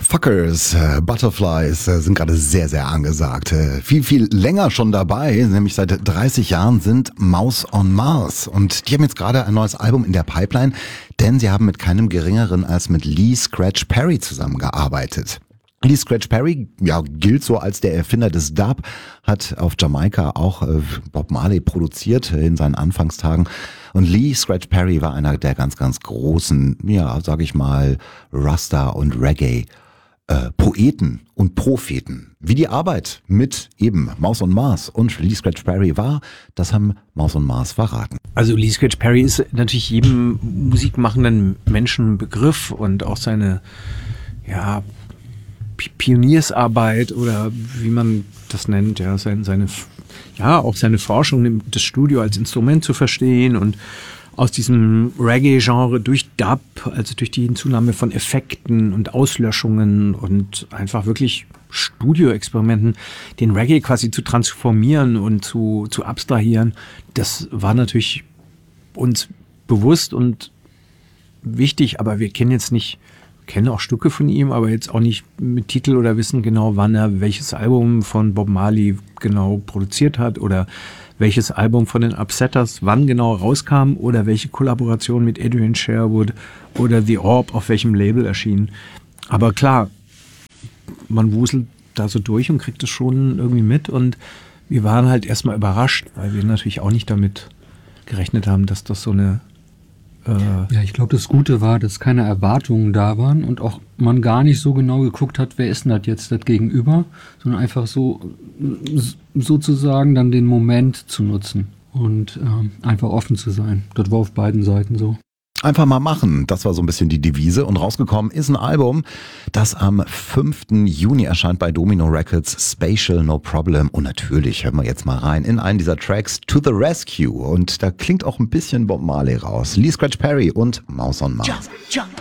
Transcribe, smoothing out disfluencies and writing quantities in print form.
Fuckers, Butterflies sind gerade sehr, sehr angesagt. Viel länger schon dabei, nämlich seit 30 Jahren sind Mouse on Mars. Und die haben jetzt gerade ein neues Album in der Pipeline, denn sie haben mit keinem geringeren als mit Lee Scratch Perry zusammengearbeitet. Lee Scratch Perry, ja, gilt so als der Erfinder des Dub, hat auf Jamaika auch Bob Marley produziert in seinen Anfangstagen. Und Lee Scratch Perry war einer der ganz, ganz großen, ja, sag ich mal, Rasta und Reggae Poeten und Propheten. Wie die Arbeit mit eben Mouse on Mars und Lee Scratch Perry war, das haben Mouse on Mars verraten. Also Lee Scratch Perry ist natürlich jedem musikmachenden Menschen ein Begriff und auch seine, ja, Pioniersarbeit oder wie man das nennt, ja, auch seine Forschung, das Studio als Instrument zu verstehen und aus diesem Reggae-Genre durch Dub, also durch die Hinzunahme von Effekten und Auslöschungen und einfach wirklich Studioexperimenten, den Reggae quasi zu transformieren und zu abstrahieren, das war natürlich uns bewusst und wichtig, aber wir kennen auch Stücke von ihm, aber jetzt auch nicht mit Titel oder wissen genau, wann er welches Album von Bob Marley genau produziert hat oder welches Album von den Upsetters wann genau rauskam oder welche Kollaboration mit Adrian Sherwood oder The Orb auf welchem Label erschien. Aber klar, man wuselt da so durch und kriegt es schon irgendwie mit und wir waren halt erstmal überrascht, weil wir natürlich auch nicht damit gerechnet haben, dass das so eine ja, ich glaube, das Gute war, dass keine Erwartungen da waren und auch man gar nicht so genau geguckt hat, wer ist denn das jetzt das Gegenüber, sondern einfach so sozusagen dann den Moment zu nutzen und einfach offen zu sein. Das war auf beiden Seiten so. Einfach mal machen, das war so ein bisschen die Devise und rausgekommen ist ein Album, das am 5. Juni erscheint bei Domino Records, Spatial No Problem und natürlich hören wir jetzt mal rein in einen dieser Tracks, To The Rescue und da klingt auch ein bisschen Bob Marley raus, Lee Scratch Perry und Mouse on Mars.